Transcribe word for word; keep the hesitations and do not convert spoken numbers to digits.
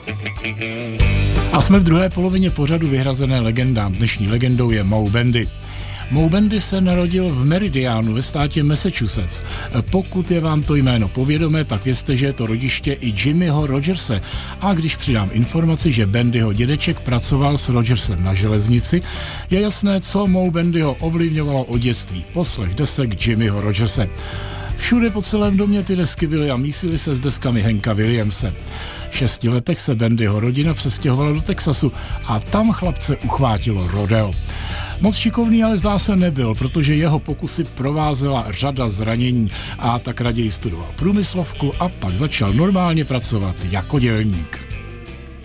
A jsme v druhé polovině pořadu vyhrazené legendám. Dnešní legendou je Moe Bandy. Moe Bandy se narodil v Meridianu ve státě Massachusetts. Pokud je vám to jméno povědomé, pak vězte, že je to rodiště i Jimmyho Rogerse. A když přidám informaci, že Bandyho dědeček pracoval s Rogersem na železnici, je jasné, co Moe Bandyho ovlivňovalo od dětství. Poslech desek Jimmyho Rogerse. Všude po celém domě ty desky byly a mísily se s deskami Hanka Williamse. V šesti letech se Bandyho rodina přestěhovala do Texasu a tam chlapce uchvátilo rodeo. Moc šikovný ale zdá se nebyl, protože jeho pokusy provázela řada zranění a tak raději studoval průmyslovku a pak začal normálně pracovat jako dělník.